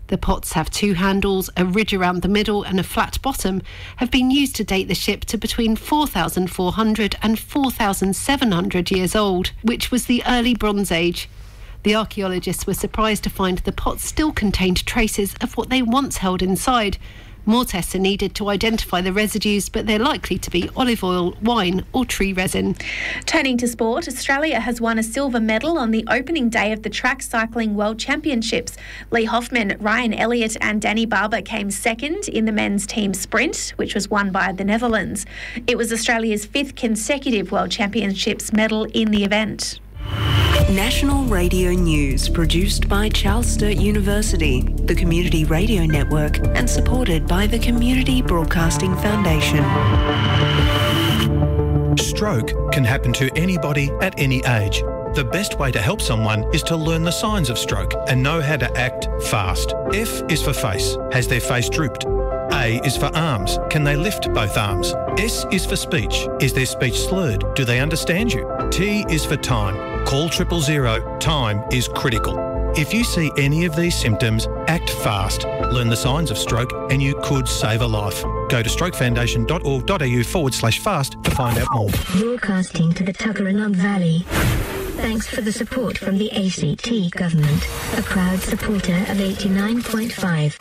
The pots have two handles, a ridge around the middle and a flat bottom, have been used to date the ship to between 4,400 and 4,700 years old, which was the early Bronze Age. The archaeologists were surprised to find the pots still contained traces of what they once held inside. More tests are needed to identify the residues, but they're likely to be olive oil, wine or tree resin. Turning to sport, Australia has won a silver medal on the opening day of the Track Cycling World Championships. Lee Hoffman, Ryan Elliott and Danny Barber came second in the men's team sprint, which was won by the Netherlands. It was Australia's 5th consecutive World Championships medal in the event. National Radio News, produced by Charles Sturt University, the Community Radio Network, and supported by the Community Broadcasting Foundation. Stroke can happen to anybody at any age. The best way to help someone is to learn the signs of stroke and know how to act fast. F is for face. Has their face drooped? A is for arms. Can they lift both arms? S is for speech. Is their speech slurred? Do they understand you? T is for time. Call 000. Time is critical. If you see any of these symptoms, act fast. Learn the signs of stroke and you could save a life. Go to strokefoundation.org.au/fast to find out more. Broadcasting to the Tuggeranong Valley. Thanks for the support from the ACT government, a proud supporter of 89.5.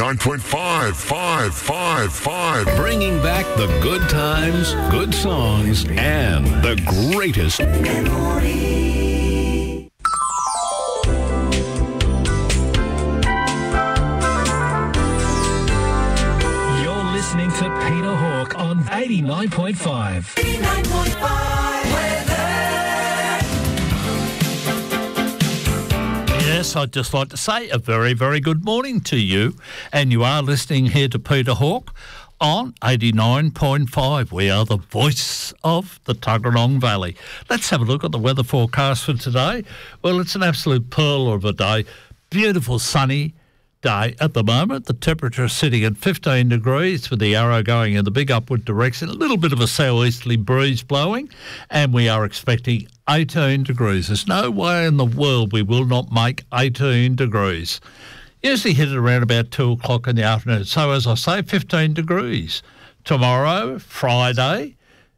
89.5. Bringing back the good times, good songs, and the greatest memory. You're listening to Peter Hawke on 89.5. 89.5 weather. Yes, I'd just like to say a very, very good morning to you. And you are listening here to Peter Hawke on 89.5. We are the voice of the Tuggeranong Valley. Let's have a look at the weather forecast for today. Well, it's an absolute pearl of a day. Beautiful sunny day at the moment. The temperature is sitting at 15 degrees with the arrow going in the big upward direction. A little bit of a southeasterly breeze blowing, and we are expecting 18 degrees. There's no way in the world we will not make 18 degrees. Usually hit it around about 2 o'clock in the afternoon. So as I say, 15 degrees. Tomorrow, Friday,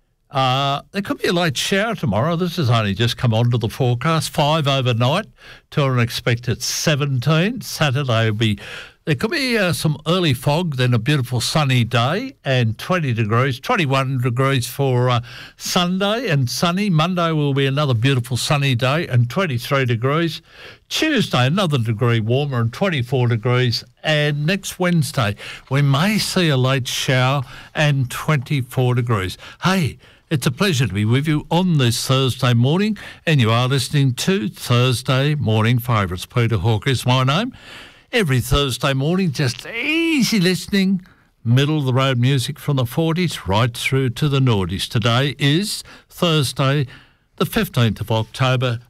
there could be a late shower tomorrow. This has only just come onto the forecast. 5 overnight to an expected 17. Saturday will be... There could be some early fog, then a beautiful sunny day, and 20 degrees, 21 degrees for Sunday and sunny. Monday will be another beautiful sunny day and 23 degrees. Tuesday, another degree warmer and 24 degrees. And next Wednesday, we may see a late shower and 24 degrees. Hey, it's a pleasure to be with you on this Thursday morning, and you are listening to Thursday Morning Favourites. Peter Hawke is my name. Every Thursday morning, just easy listening, middle-of-the-road music from the 40s right through to the noughties. Today is Thursday, the 15th of October,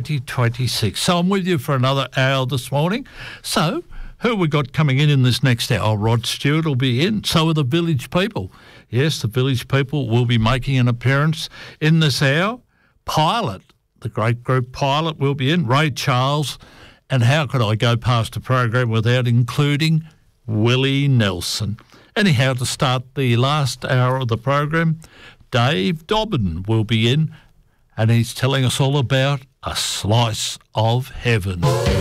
2026. So I'm with you for another hour this morning. So who have we got coming in this next hour? Rod Stewart will be in. So are the Village People. Yes, the Village People will be making an appearance in this hour. Pilot, the great group Pilot, will be in. Ray Charles. And how could I go past a program without including Willie Nelson? Anyhow, to start the last hour of the program, Dave Dobbin will be in, and he's telling us all about A Slice of Heaven.